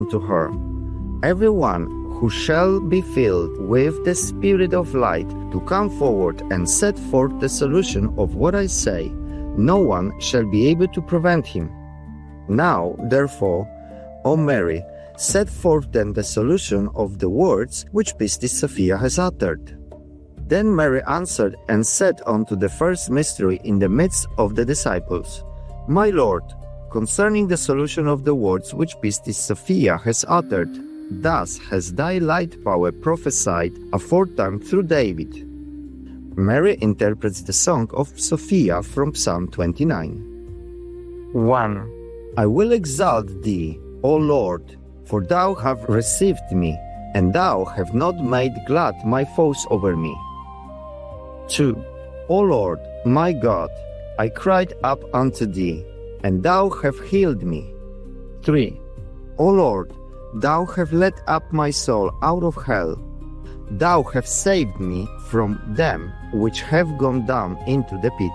to her, "Everyone who shall be filled with the Spirit of light to come forward and set forth the solution of what I say, no one shall be able to prevent him. Now, therefore, O Mary, set forth then the solution of the words which Pistis Sophia has uttered." Then Mary answered and said unto the first mystery in the midst of the disciples, "My Lord, concerning the solution of the words which Pistis Sophia has uttered, thus has thy light power prophesied aforetime through David." Mary interprets the song of Sophia from Psalm 29. 1. I will exalt thee, O Lord, for thou hast received me, and thou hast not made glad my foes over me. 2. O Lord, my God, I cried up unto thee, and thou hast healed me. 3. O Lord, thou hast led up my soul out of hell. Thou hast saved me from them which have gone down into the pit.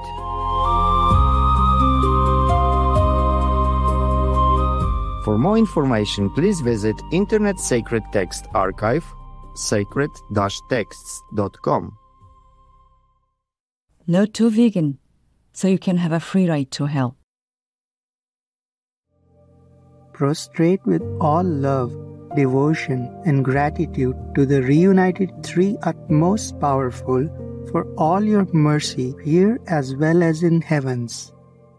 For more information, please visit Internet Sacred Text Archive, sacred-texts.com. No to vegan, so you can have a free ride to hell. Prostrate with all love, devotion, and gratitude to the reunited Three Utmost Powerful for all your mercy here as well as in heavens.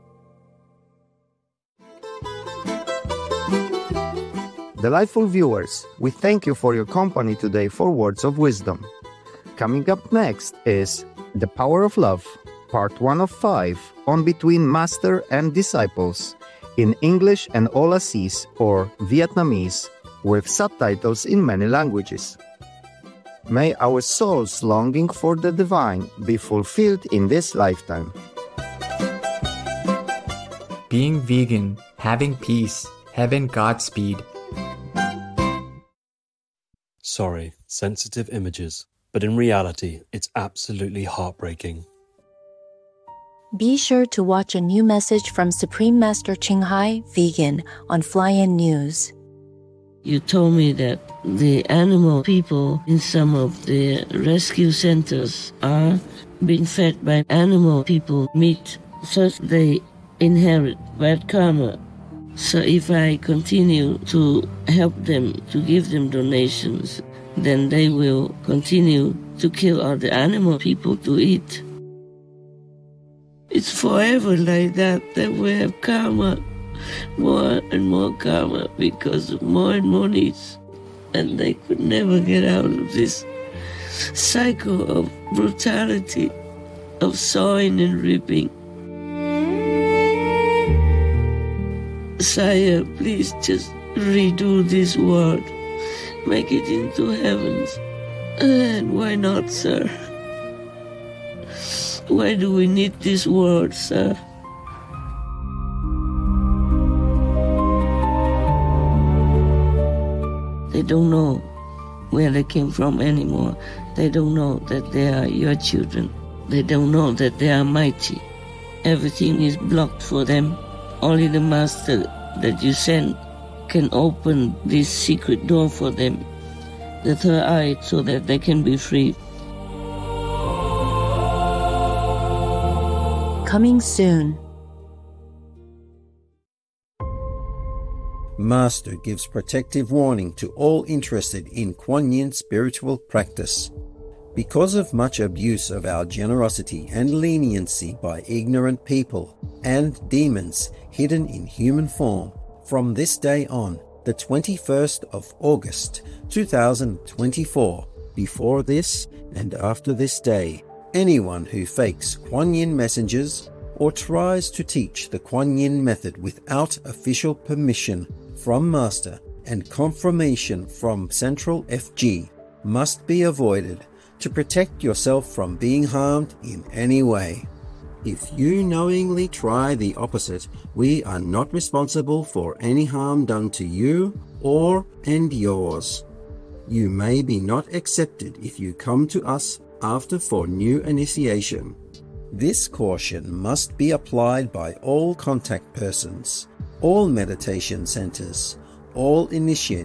Delightful viewers, we thank you for your company today for Words of Wisdom. Coming up next is The Power of Love, Part 1 of 5, on Between Master and Disciples, in English and Aulacese or Vietnamese, with subtitles in many languages. May our soul's longing for the divine be fulfilled in this lifetime. Being vegan, having peace, heaven Godspeed. Sorry, sensitive images, but in reality, it's absolutely heartbreaking. Be sure to watch a new message from Supreme Master Ching Hai, vegan, on Fly-In News. You told me that the animal people in some of the rescue centers are being fed by animal people meat, so they inherit bad karma. So if I continue to help them, to give them donations, then they will continue to kill all the animal people to eat. It's forever like that we have karma, more and more karma because of more and more needs. And they could never get out of this cycle of brutality, of sowing and reaping. Sire, please just redo this world. Make it into heavens. And why not, sir? Why do we need this world, sir? They don't know where they came from anymore. They don't know that they are your children. They don't know that they are mighty. Everything is blocked for them. Only the Master that you send can open this secret door for them, the third eye, so that they can be free. Coming soon. Master gives protective warning to all interested in Kuan Yin spiritual practice. Because of much abuse of our generosity and leniency by ignorant people and demons hidden in human form, from this day on, the 21st of August 2024, before this and after this day, anyone who fakes Kuan Yin messengers or tries to teach the Kuan Yin method without official permission from Master and confirmation from Central FG must be avoided to protect yourself from being harmed in any way. If you knowingly try the opposite, we are not responsible for any harm done to you or and yours. You may be not accepted if you come to us after for new initiation. This caution must be applied by all contact persons, all meditation centers, all initiate